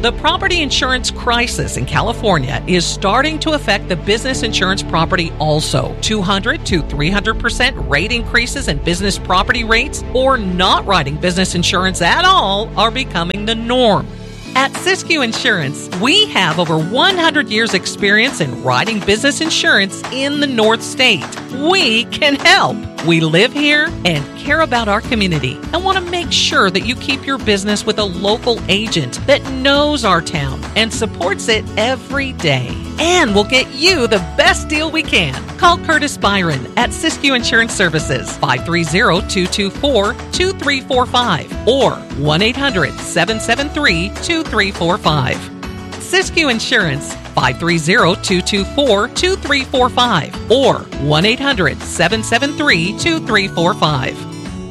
The property insurance crisis in California is starting to affect the business insurance property also. 200 to 300% rate increases in business property rates or not writing business insurance at all are becoming the norm. At Siskiyou Insurance, we have over 100 years experience in writing business insurance in the North State. We can help. We live here and care about our community and want to make sure that you keep your business with a local agent that knows our town and supports it every day. And we'll get you the best deal we can. Call Curtis Byron at Siskiyou Insurance Services, 530-224-2345 or 1-800-773-2345. Siskiyou Insurance, 530-224-2345 or 1-800-773-2345.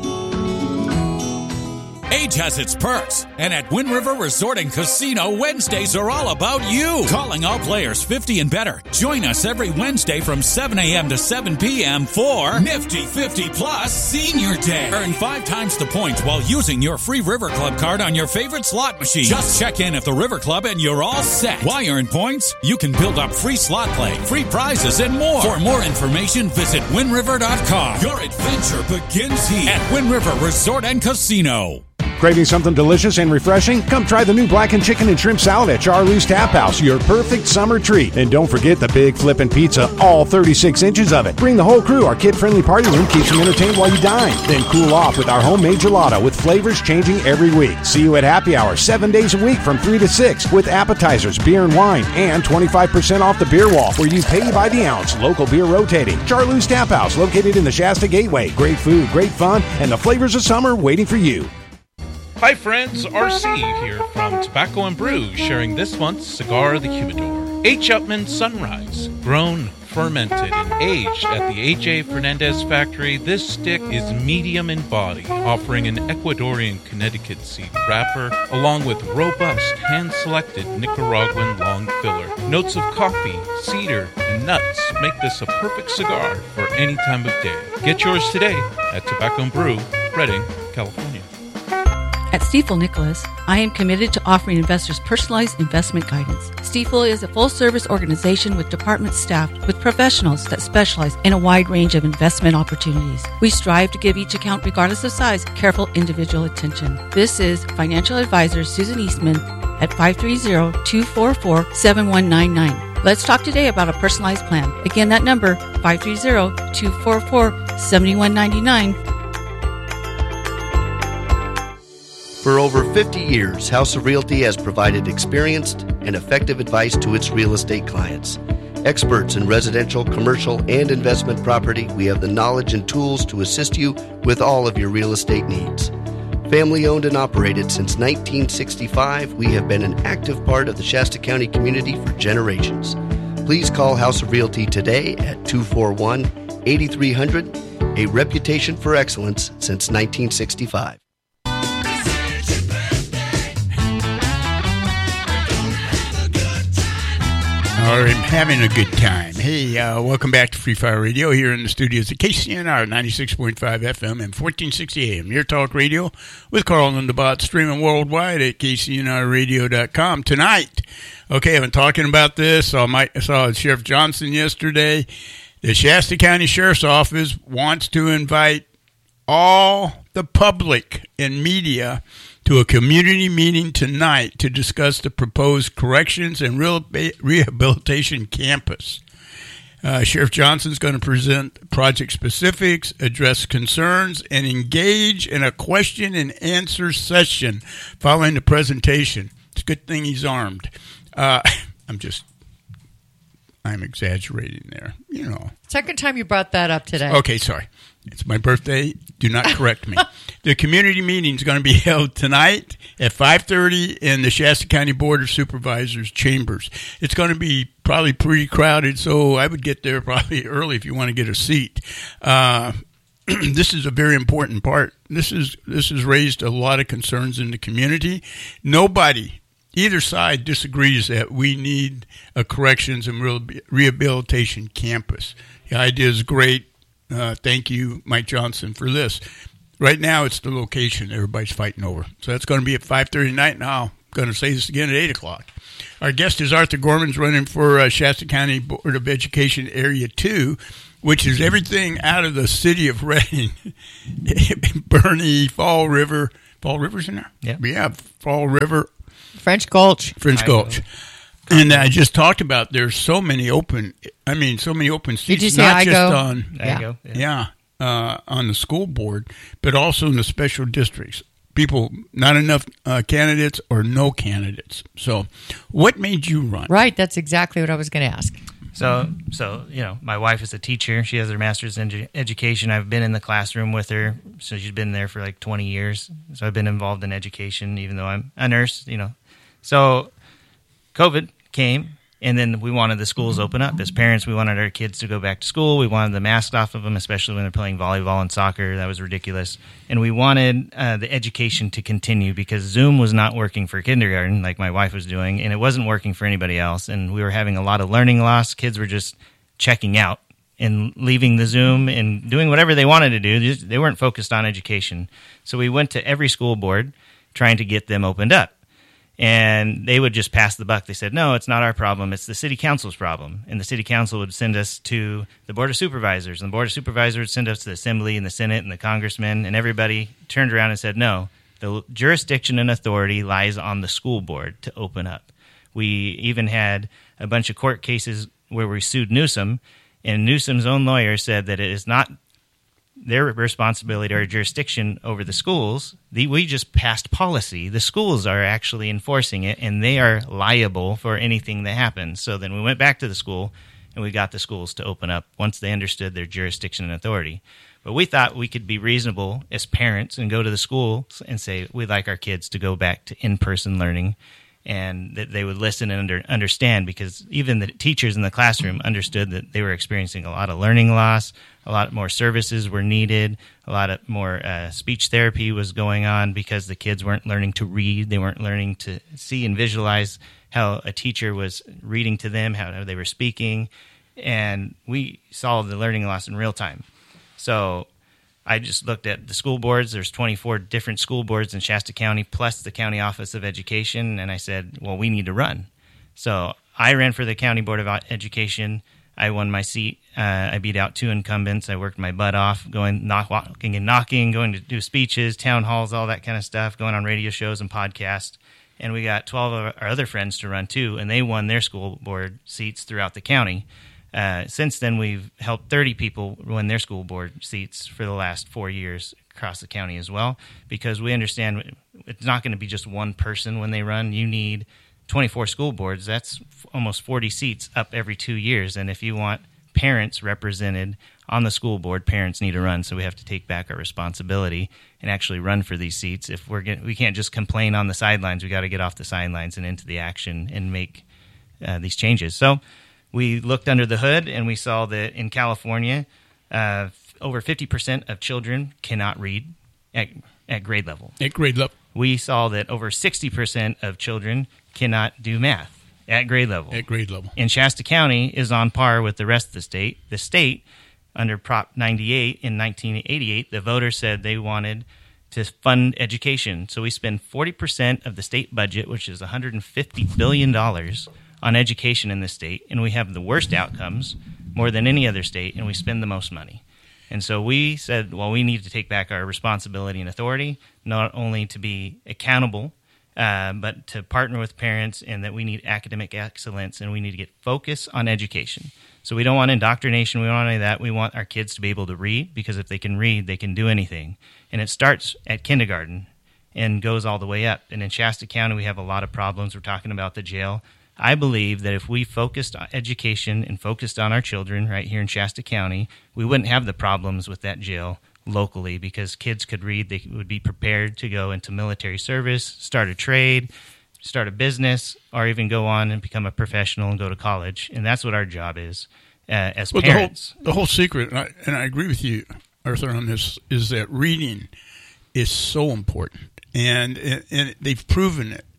Age has its perks, and at Wind River Resort and Casino, Wednesdays are all about you. Calling all players 50 and better. Join us every Wednesday from 7 a.m. to 7 p.m. for Nifty 50 Plus Senior Day. Earn 5 times the points while using your free River Club card on your favorite slot machine. Just check in at the River Club and you're all set. Why earn points? You can build up free slot play, free prizes, and more. For more information, visit WindRiver.com. Your adventure begins here at Wind River Resort and Casino. Craving something delicious and refreshing? Come try the new blackened chicken and shrimp salad at Charlie's Tap House, your perfect summer treat. And don't forget the big flippin' pizza, all 36 inches of it. Bring the whole crew. Our kid-friendly party room keeps you entertained while you dine. Then cool off with our homemade gelato with flavors changing every week. See you at Happy Hour 7 days a week from 3 to 6 with appetizers, beer and wine, and 25% off the beer wall where you pay by the ounce. Local beer rotating. Charlie's Tap House, located in the Shasta Gateway. Great food, great fun, and the flavors of summer waiting for you. Hi friends, RC here from Tobacco and Brew, sharing this month's Cigar of the Humidor. H. Upmann Sunrise, grown, fermented, and aged at the A.J. Fernandez factory, this stick is medium in body, offering an Ecuadorian Connecticut seed wrapper, along with robust, hand-selected Nicaraguan long filler. Notes of coffee, cedar, and nuts make this a perfect cigar for any time of day. Get yours today at Tobacco and Brew, Redding, California. At Stifel Nicholas, I am committed to offering investors personalized investment guidance. Stifel is a full-service organization with department staffed with professionals that specialize in a wide range of investment opportunities. We strive to give each account, regardless of size, careful individual attention. This is financial advisor Susan Eastman at 530-244-7199. Let's talk today about a personalized plan. Again, that number, 530-244-7199. For over 50 years, House of Realty has provided experienced and effective advice to its real estate clients. Experts in residential, commercial, and investment property, we have the knowledge and tools to assist you with all of your real estate needs. Family owned and operated since 1965, we have been an active part of the Shasta County community for generations. Please call House of Realty today at 241-8300, a reputation for excellence since 1965. I'm having a good time. Hey, welcome back to Free Fire Radio here in the studios at KCNR 96.5 FM and 1460 AM. Your talk radio with Carl Lindebot, streaming worldwide at KCNRradio.com. Tonight, okay, I've been talking about this. I saw Sheriff Johnson yesterday. The Shasta County Sheriff's Office wants to invite all the public and media to a community meeting tonight to discuss the proposed corrections and rehabilitation campus. Sheriff Johnson's going to present project specifics, address concerns, and engage in a question and answer session following the presentation. It's a good thing he's armed. I'm exaggerating there, you know. Second time you brought that up today. Okay, sorry. It's my birthday. Do not correct me. The community meeting is going to be held tonight at 5:30 in the Shasta County Board of Supervisors chambers. It's going to be probably pretty crowded, so I would get there probably early if you want to get a seat. This is a very important part. This has raised a lot of concerns in the community. Nobody, either side, disagrees that we need a corrections and rehabilitation campus. The idea is great. Thank you, Mike Johnson, for this. Right now, it's the location everybody's fighting over. So that's going to be at 5:30 tonight. Now, going to say this again at 8 o'clock. Our guest is Arthur Gorman's running for Shasta County Board of Education Area 2, which is everything out of the city of Reading. Bernie, Fall River. Fall River's in there? Yeah, Fall River. French Gulch. And I just talked about there's so many open seats. Did you say not just IGO? on Yeah. on the school board, but also in the special districts. People, not enough candidates or no candidates. So what made you run? Right, that's exactly what I was going to ask. So my wife is a teacher. She has her master's in education. I've been in the classroom with her. So she's been there for like 20 years. So I've been involved in education, even though I'm a nurse, So COVID came, and then we wanted the schools open up. As parents, we wanted our kids to go back to school. We wanted the masks off of them, especially when they're playing volleyball and soccer. That was ridiculous. And we wanted the education to continue because Zoom was not working for kindergarten like my wife was doing, and it wasn't working for anybody else. And we were having a lot of learning loss. Kids were just checking out and leaving the Zoom and doing whatever they wanted to do. They weren't focused on education. So we went to every school board trying to get them opened up. And they would just pass the buck. They said, no, it's not our problem. It's the city council's problem. And the city council would send us to the board of supervisors. And the board of supervisors would send us to the assembly and the senate and the congressmen. And everybody turned around and said, no, the jurisdiction and authority lies on the school board to open up. We even had a bunch of court cases where we sued Newsom. And Newsom's own lawyer said that it is not their responsibility or jurisdiction over the schools. We just passed policy. The schools are actually enforcing it, and they are liable for anything that happens. So then we went back to the school, and we got the schools to open up once they understood their jurisdiction and authority. But we thought we could be reasonable as parents and go to the schools and say we'd like our kids to go back to in-person learning, and that they would listen and understand, because even the teachers in the classroom understood that they were experiencing a lot of learning loss, a lot more services were needed, a lot of more speech therapy was going on because the kids weren't learning to read. They weren't learning to see and visualize how a teacher was reading to them, how they were speaking, and we saw the learning loss in real time. So I just looked at the school boards. There's 24 different school boards in Shasta County, plus the County Office of Education, and I said, well, we need to run. So I ran for the County Board of Education. I won my seat. I beat out 2 incumbents. I worked my butt off, walking and knocking, going to do speeches, town halls, all that kind of stuff, going on radio shows and podcasts. And we got 12 of our other friends to run too, and they won their school board seats throughout the county. Since then, we've helped 30 people win their school board seats for the last 4 years across the county as well, because we understand it's not going to be just one person when they run. You need 24 school boards. That's almost 40 seats up every 2 years. And if you want parents represented on the school board, parents need to run. So we have to take back our responsibility and actually run for these seats. If we can't just complain on the sidelines. We got to get off the sidelines and into the action and make these changes. So we looked under the hood, and we saw that in California, over 50% of children cannot read at grade level. At grade level. We saw that over 60% of children cannot do math at grade level. At grade level. And Shasta County is on par with the rest of the state. The state, under Prop 98 in 1988, the voters said they wanted to fund education. So we spend 40% of the state budget, which is $150 billion, on education in this state, and we have the worst outcomes, more than any other state, and we spend the most money. And so we said, well, we need to take back our responsibility and authority, not only to be accountable, but to partner with parents, and that we need academic excellence, and we need to get focus on education. So we don't want indoctrination. We don't want any of that. We want our kids to be able to read, because if they can read, they can do anything. And it starts at kindergarten and goes all the way up. And in Shasta County, we have a lot of problems. We're talking about the jail. I believe that if we focused on education and focused on our children right here in Shasta County, we wouldn't have the problems with that jail locally, because kids could read. They would be prepared to go into military service, start a trade, start a business, or even go on and become a professional and go to college. And that's what our job is as parents. The whole secret, and I agree with you, Arthur, on this, is that reading is so important. And they've proven it.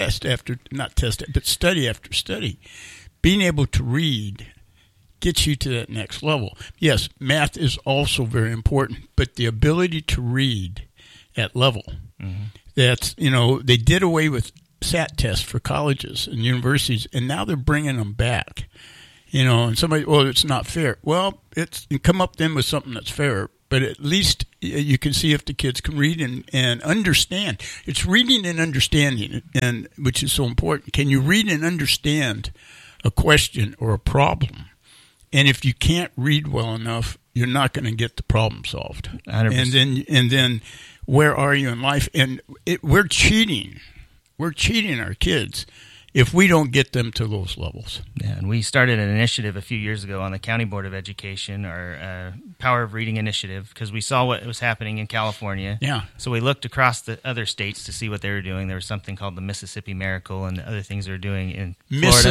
Study after study. Being able to read gets you to that next level. Yes, math is also very important, but the ability to read at level, that's, they did away with SAT test for colleges and universities, and now they're bringing them back. And somebody, well, it's not fair. Well, you come up then with something that's fair, but at least you can see if the kids can read and understand. It's reading and understanding, and which is so important. Can you read and understand a question or a problem? And if you can't read well enough, you're not going to get the problem solved. 100%. And then where are you in life? And we're cheating. We're cheating our kids if we don't get them to those levels. Yeah, and we started an initiative a few years ago on the County Board of Education, our Power of Reading initiative, because we saw what was happening in California. Yeah. So we looked across the other states to see what they were doing. There was something called the Mississippi Miracle and other things they were doing in Florida.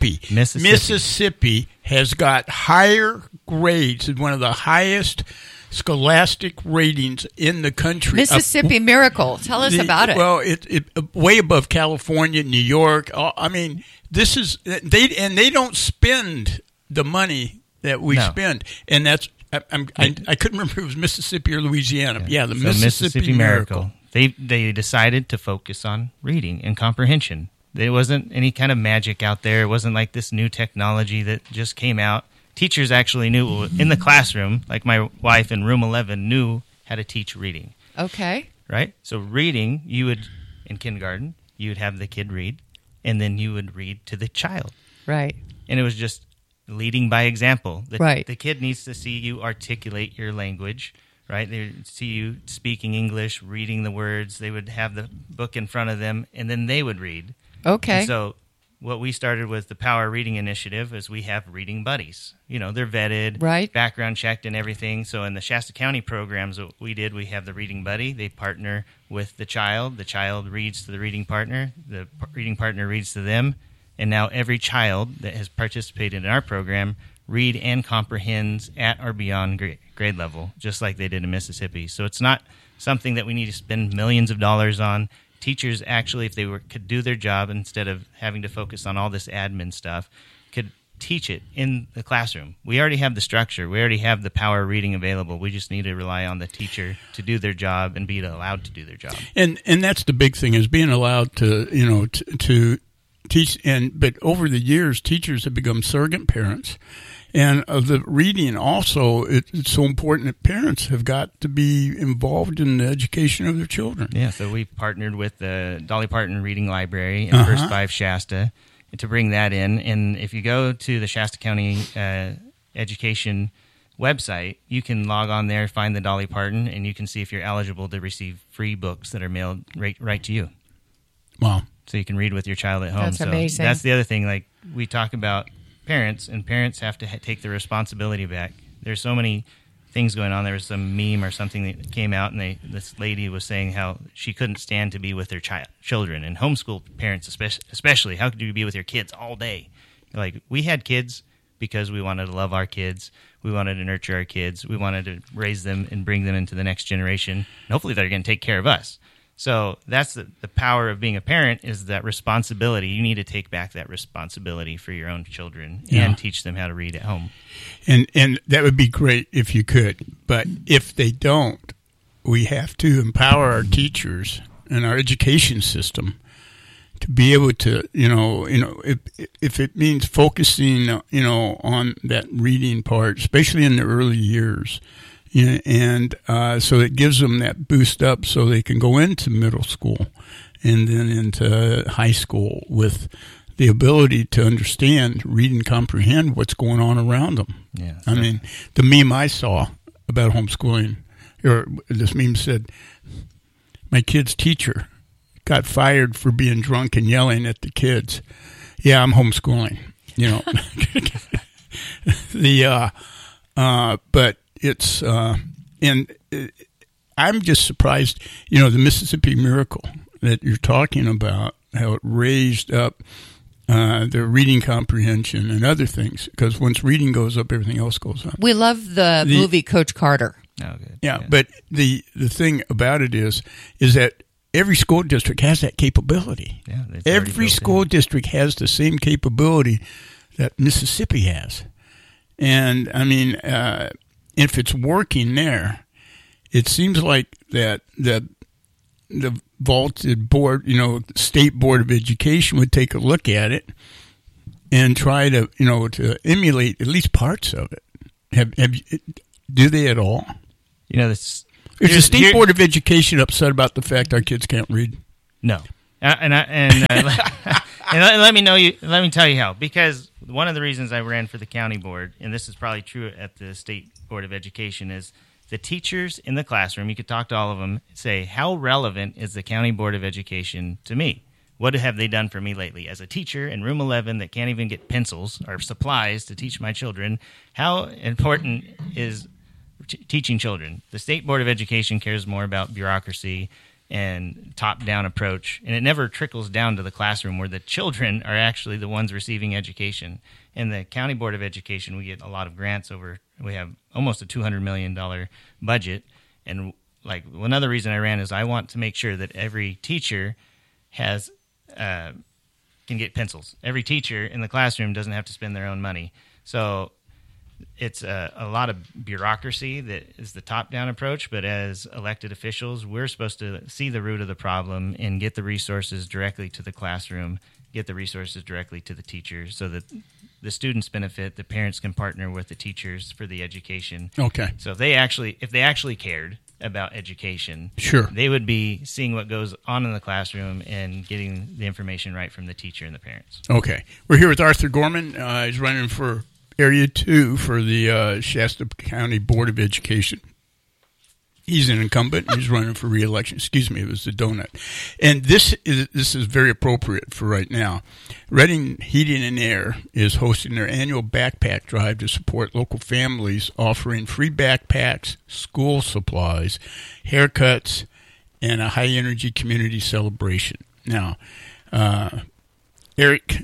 Mississippi has got higher grades and one of the highest scholastic ratings in the country. Mississippi Miracle. Tell us about it. Well, it way above California, New York. I mean, this is they don't spend the money that we spend, and that's I couldn't remember if it was Mississippi or Louisiana. Yeah, the Mississippi Miracle. They decided to focus on reading and comprehension. There wasn't any kind of magic out there. It wasn't like this new technology that just came out. Teachers actually knew in the classroom, like my wife in room 11 knew how to teach reading. Okay. Right? So reading, in kindergarten, you would have the kid read, and then you would read to the child. Right. And it was just leading by example. Right. The kid needs to see you articulate your language, right? They see you speaking English, reading the words. They would have the book in front of them, and then they would read. Okay. And so what we started with the Power Reading Initiative is we have reading buddies. They're vetted, right, background checked and everything. So in the Shasta County programs, what we did, we have the reading buddy. They partner with the child. The child reads to the reading partner. The reading partner reads to them. And now every child that has participated in our program read and comprehends at or beyond grade level, just like they did in Mississippi. So it's not something that we need to spend millions of dollars on. Teachers actually, if they could do their job instead of having to focus on all this admin stuff, could teach it in the classroom. We already have the structure. We already have the power of reading available. We just need to rely on the teacher to do their job and be allowed to do their job. And that's the big thing, is being allowed to to teach. But over the years, teachers have become surrogate parents. And the reading also, it's so important that parents have got to be involved in the education of their children. Yeah, so we partnered with the Dolly Parton Reading Library and First 5 Shasta to bring that in. And if you go to the Shasta County Education website, you can log on there, find the Dolly Parton, and you can see if you're eligible to receive free books that are mailed right to you. Wow. So you can read with your child at home. That's amazing. That's the other thing. Like, we talk about parents, and parents have to take the responsibility back. There's so many things going on. There was some meme or something that came out, and this lady was saying how she couldn't stand to be with her children, and homeschool parents especially. How could you be with your kids all day? Like, we had kids because we wanted to love our kids. We wanted to nurture our kids. We wanted to raise them and bring them into the next generation. And hopefully they're going to take care of us. So that's the power of being a parent, is that responsibility. You need to take back that responsibility for your own children and teach them how to read at home. And that would be great if you could. But if they don't, we have to empower our teachers and our education system to be able to, if it means focusing, on that reading part, especially in the early years. And so it gives them that boost up so they can go into middle school and then into high school with the ability to understand, read, and comprehend what's going on around them. Yeah, I mean, the meme I saw about homeschooling, or this meme said, my kid's teacher got fired for being drunk and yelling at the kids. Yeah, I'm homeschooling, but it's and I'm just surprised, the Mississippi Miracle that you're talking about, how it raised up their reading comprehension and other things, because once reading goes up, everything else goes up. We love the movie Coach Carter. Oh, good. Yeah, but the thing about it is that every school district has that capability. Yeah, every school district has the same capability that Mississippi has. And, I mean, if it's working there, it seems like that the vaulted board, State Board of Education would take a look at it and try to, to emulate at least parts of it. Do they at all? Is the State Board of Education upset about the fact our kids can't read? No. And let me tell you how. Because one of the reasons I ran for the county board, and this is probably true at the State Board of Education, is the teachers in the classroom, you could talk to all of them, say, how relevant is the County Board of Education to me? What have they done for me lately? As a teacher in room 11 that can't even get pencils or supplies to teach my children, how important is teaching children? The State Board of Education cares more about bureaucracy and top-down approach, and it never trickles down to the classroom where the children are actually the ones receiving education. In the County Board of Education, we get a lot of grants we have almost a $200 million budget, and another reason I ran is I want to make sure that every teacher can get pencils. Every teacher in the classroom doesn't have to spend their own money. So it's a lot of bureaucracy that is the top-down approach, but as elected officials, we're supposed to see the root of the problem and get the resources directly to the classroom, get the resources directly to the teachers so that the students benefit, the parents can partner with the teachers for the education. Okay. So if they actually cared about education, sure, they would be seeing what goes on in the classroom and getting the information right from the teacher and the parents. Okay. We're here with Arthur Gorman. He's running for Area 2 for the Shasta County Board of Education. He's an incumbent. He's running for re-election. Excuse me, it was the donut. And this is very appropriate for right now. Reading Heating and Air is hosting their annual backpack drive to support local families, offering free backpacks, school supplies, haircuts, and a high-energy community celebration. Now, Eric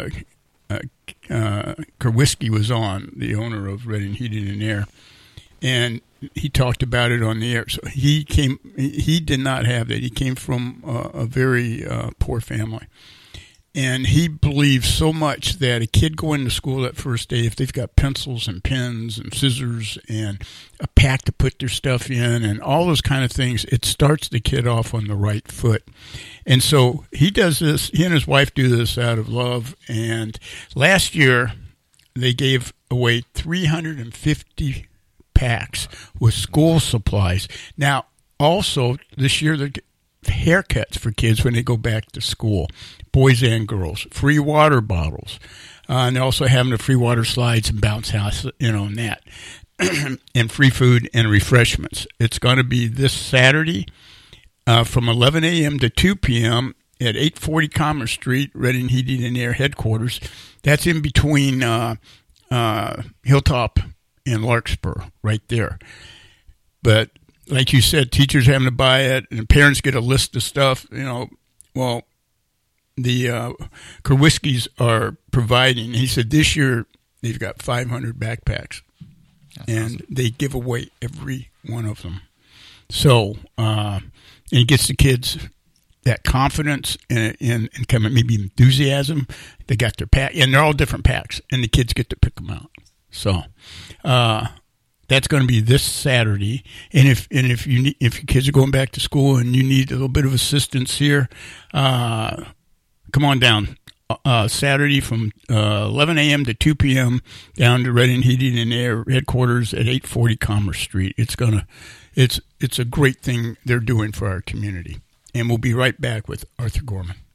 Kerwisky was on, the owner of Reading Heating and Air, and he talked about it on the air. So he did not have that. He came from a very poor family. And he believes so much that a kid going to school that first day, if they've got pencils and pens and scissors and a pack to put their stuff in and all those kind of things, it starts the kid off on the right foot. And so he does this. He and his wife do this out of love. And last year, they gave away 350 packs with school supplies. Now, also, this year, they're haircuts for kids when they go back to school, boys and girls, free water bottles, and they're also having the free water slides and bounce house, and that, and free food and refreshments. It's going to be this Saturday from 11 a.m. to 2 p.m. at 840 Commerce Street, Reading Heating and Air headquarters. That's in between Hilltop and Larkspur, right there. But like you said, teachers having to buy it, and parents get a list of stuff. Well, the Kerwiskys are providing. He said this year they've got 500 backpacks, and they give away every one of them. So, and it gets the kids that confidence and kind of maybe enthusiasm. They got their pack, and they're all different packs, and the kids get to pick them out. So, that's going to be this Saturday. And if your kids are going back to school and you need a little bit of assistance here, come on down. Saturday from 11 a.m. to 2 p.m. down to Reading Heating and Air headquarters at 840 Commerce Street. It's a great thing they're doing for our community. And we'll be right back with Arthur Gorman.